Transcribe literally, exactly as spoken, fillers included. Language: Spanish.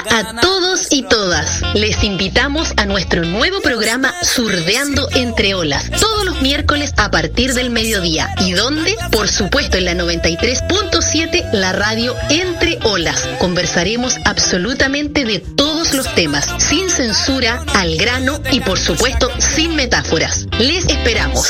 a todos y todas. Les invitamos a nuestro nuevo programa Surdeando Entre Olas, todos los miércoles a partir del mediodía. ¿Y dónde? Por supuesto en la noventa y tres punto siete, la radio Entre Olas. Conversaremos absolutamente de todos los temas, sin censura, al grano y por supuesto sin metáforas. Les esperamos.